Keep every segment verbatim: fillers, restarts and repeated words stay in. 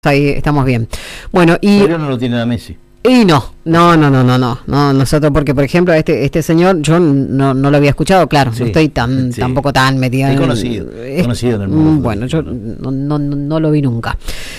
Ahí estamos bien. Bueno, y pero no lo tiene a Messi. Y no, no, no, no, no, no, no, nosotros, porque por ejemplo este este señor yo no, no lo había escuchado, claro, sí, no estoy tan sí. tampoco tan metida. Es conocido, es conocido en el mundo. Bueno, yo no, no, no lo vi nunca.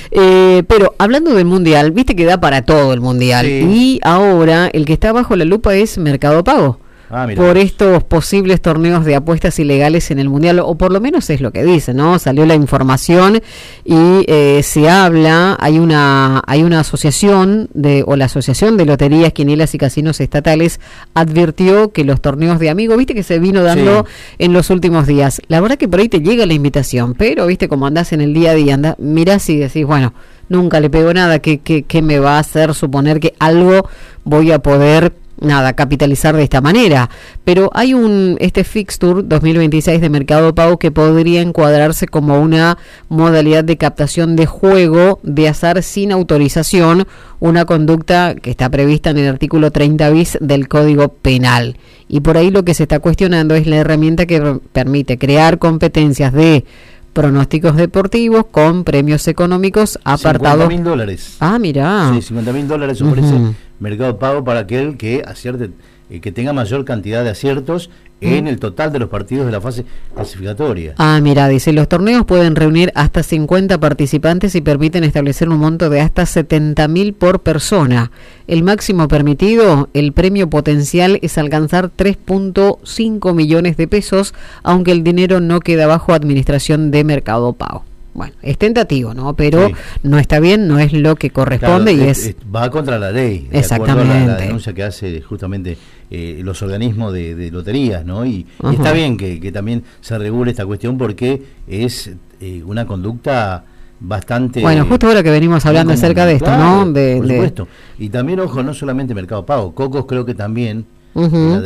Eh, pero hablando del mundial, viste que da para todo el mundial, sí. Y ahora el que está bajo la lupa es Mercado Pago. Ah, por estos posibles torneos de apuestas ilegales en el mundial, o por lo menos es lo que dice, ¿no? Salió la información y eh, se habla, hay una hay una asociación de o la Asociación de Loterías, Quinielas y Casinos Estatales advirtió que los torneos de amigos, viste que se vino dando sí. en los últimos días. La verdad que por ahí te llega la invitación, pero viste como andás en el día a día, andás, mirás y decís, bueno, nunca le pego nada, ¿qué, qué, qué me va a hacer suponer que algo voy a poder nada, capitalizar de esta manera? Pero hay un este Fixture dos mil veintiséis de Mercado Pago que podría encuadrarse como una modalidad de captación de juego de azar sin autorización, una conducta que está prevista en el artículo treinta bis del Código Penal. Y por ahí lo que se está cuestionando es la herramienta que permite crear competencias de pronósticos deportivos con premios económicos apartados. cincuenta mil dólares. Ah, mirá. Sí, cincuenta mil dólares ofrece uh-huh. Mercado Pago para aquel que acierte, eh, que tenga mayor cantidad de aciertos en el total de los partidos de la fase clasificatoria. Ah, mira, dice, los torneos pueden reunir hasta cincuenta participantes y permiten establecer un monto de hasta setenta mil por persona. El máximo permitido, el premio potencial es alcanzar tres punto cinco millones de pesos, aunque el dinero no queda bajo administración de Mercado Pago. Bueno, es tentativo, ¿no? Pero sí. no está bien, no es lo que corresponde, claro, y es, es... Va contra la ley, de exactamente. acuerdo a la, la denuncia que hace justamente eh, los organismos de, de loterías, ¿no? Y, y está bien que, que también se regule esta cuestión porque es eh, una conducta bastante... Bueno, justo ahora que venimos hablando común, acerca de esto, claro, ¿no? De, por de... supuesto. Y también, ojo, no solamente Mercado Pago, Cocos creo que también uh-huh.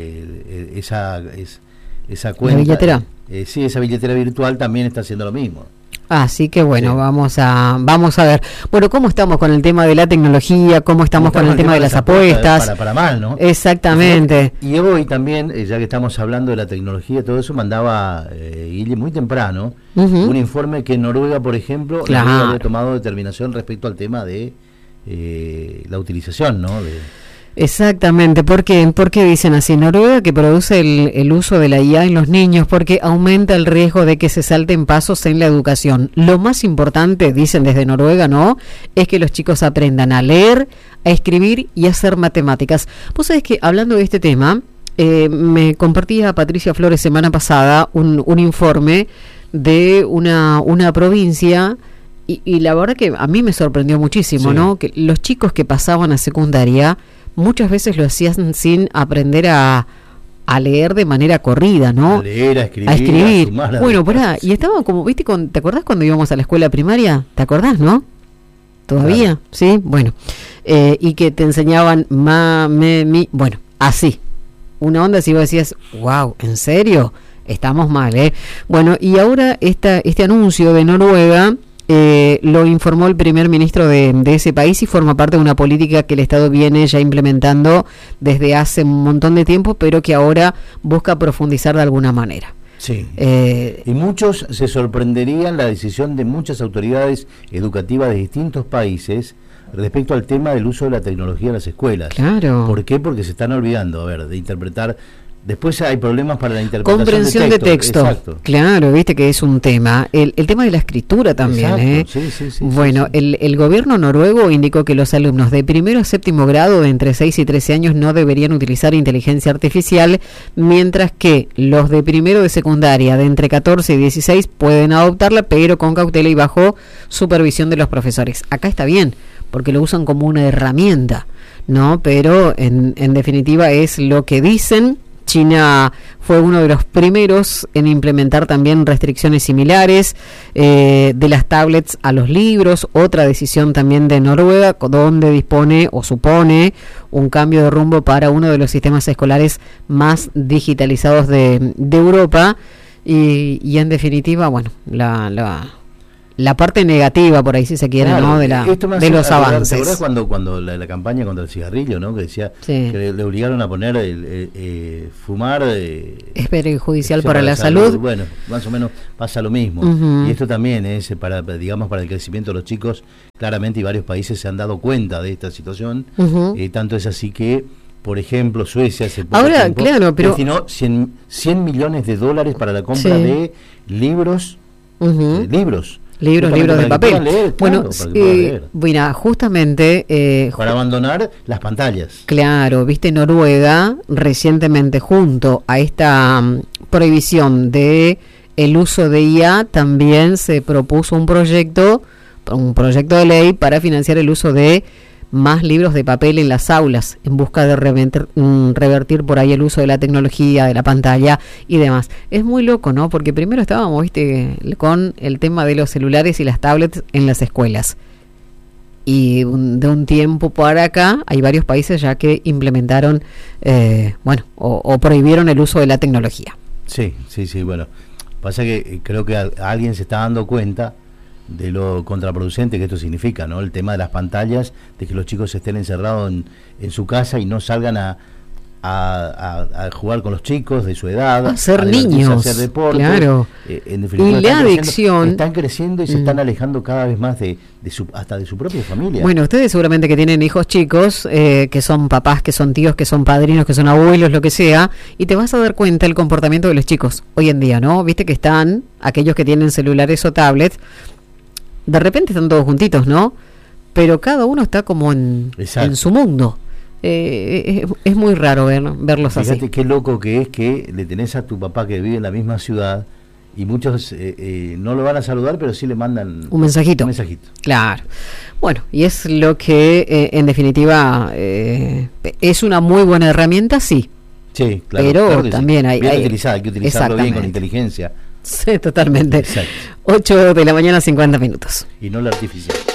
eh, esa, es, esa cuenta... ¿La billetera? Eh, sí, esa billetera virtual también está haciendo lo mismo. Así que bueno, sí. vamos a vamos a ver. Bueno, ¿cómo estamos con el tema de la tecnología? ¿Cómo estamos, ¿Cómo estamos con el tema de las apuestas? Para, para mal, ¿no? Exactamente. Y hoy también, eh, ya que estamos hablando de la tecnología y todo eso, mandaba eh, Guille muy temprano uh-huh. un informe que en Noruega, por ejemplo, claro. Noruega había tomado determinación respecto al tema de eh, la utilización, ¿no? De, Exactamente, ¿por qué? ¿Por qué dicen así? Noruega que produce el, el uso de la I A en los niños porque aumenta el riesgo de que se salten pasos en la educación. Lo más importante, dicen desde Noruega, ¿no?, es que los chicos aprendan a leer, a escribir y a hacer matemáticas. Vos sabés que, hablando de este tema, eh, me compartía Patricia Flores semana pasada un, un informe de una, una provincia y, y la verdad que a mí me sorprendió muchísimo, sí. ¿no?, que los chicos que pasaban a secundaria muchas veces lo hacían sin aprender a, a leer de manera corrida, ¿no? A leer, a escribir. A escribir. A sumar, a bueno, pará, y estaba como, ¿viste? Con, ¿te acordás cuando íbamos a la escuela primaria? ¿Te acordás, no? ¿Todavía? Claro. Sí, bueno. Eh, y que te enseñaban ma, me, mi, bueno, así. Una onda si vos decías, wow, ¿en serio? Estamos mal, ¿eh? Bueno, y ahora esta, este anuncio de Noruega... Eh, lo informó el primer ministro de, de ese país y forma parte de una política que el Estado viene ya implementando desde hace un montón de tiempo, pero que ahora busca profundizar de alguna manera. Sí. Eh, y muchos se sorprenderían la decisión de muchas autoridades educativas de distintos países respecto al tema del uso de la tecnología en las escuelas. Claro. ¿Por qué? Porque se están olvidando, a ver, de interpretar. Después hay problemas para la interpretación comprensión de texto. de texto. Exacto. Claro, viste que es un tema. El, el tema de la escritura también. Exacto. ¿eh? Sí, sí, sí, bueno, sí, sí. El, el gobierno noruego indicó que los alumnos de primero a séptimo grado de entre seis y trece años no deberían utilizar inteligencia artificial, mientras que los de primero de secundaria de entre catorce y dieciséis pueden adoptarla, pero con cautela y bajo supervisión de los profesores. Acá está bien, porque lo usan como una herramienta, ¿no? Pero en, en definitiva es lo que dicen. China fue uno de los primeros en implementar también restricciones similares eh, de las tablets a los libros, otra decisión también de Noruega, donde dispone o supone un cambio de rumbo para uno de los sistemas escolares más digitalizados de, de Europa y, y en definitiva, bueno, la... la la parte negativa, por ahí si se quiere, claro, ¿no? De, la, de los avances. ¿Te acordás cuando, cuando la, la campaña contra el cigarrillo, ¿no? Que decía sí. que le, le obligaron a poner el, el, el fumar... Eh, es perjudicial para, para la salud. salud. Bueno, más o menos pasa lo mismo. Uh-huh. Y esto también es, para digamos, para el crecimiento de los chicos, claramente, y varios países se han dado cuenta de esta situación. Uh-huh. Eh, tanto es así que, por ejemplo, Suecia hace poco Ahora, tiempo, claro, pero... destinó cien, cien millones de dólares para la compra sí. de libros, uh-huh. eh, libros. Libros, libros de papel. Leer, bueno, claro, eh, bueno, justamente... Eh, para abandonar las pantallas. Claro, viste, Noruega recientemente, junto a esta um, prohibición de el uso de I A, también se propuso un proyecto, un proyecto de ley para financiar el uso de más libros de papel en las aulas, en busca de revertir, revertir por ahí el uso de la tecnología, de la pantalla y demás. Es muy loco, ¿no? Porque primero estábamos, viste, con el tema de los celulares y las tablets en las escuelas. Y un, de un tiempo para acá hay varios países ya que implementaron, eh, bueno, o, o prohibieron el uso de la tecnología. Sí, sí, sí, bueno. Pasa que creo que a, a alguien se está dando cuenta de lo contraproducente que esto significa, ¿no? El tema de las pantallas, de que los chicos estén encerrados en, en su casa y no salgan a, a, a, a jugar con los chicos de su edad, a ser niños, a hacer deporte. Claro. Eh, en definitiva, y la están adicción creciendo, están creciendo y se mm. están alejando cada vez más de, de su, hasta de su propia familia. Bueno, ustedes seguramente que tienen hijos chicos, eh, que son papás, que son tíos, que son padrinos, que son abuelos, lo que sea, y te vas a dar cuenta del comportamiento de los chicos hoy en día, ¿no? Viste que están aquellos que tienen celulares o tablets. De repente están todos juntitos, ¿no? Pero cada uno está como en, en su mundo. Eh, es, es muy raro ver, verlos Fíjate así. Fíjate qué loco que es que le tenés a tu papá que vive en la misma ciudad y muchos eh, eh, no lo van a saludar, pero sí le mandan un mensajito. Un mensajito. Claro. Bueno, y es lo que eh, en definitiva eh, es una muy buena herramienta, sí. Sí, claro. Pero claro también sí. hay... Bien hay utilizada, hay que utilizarlo bien con inteligencia. Sí, totalmente. ocho de la mañana, cincuenta minutos. Y no la artificial.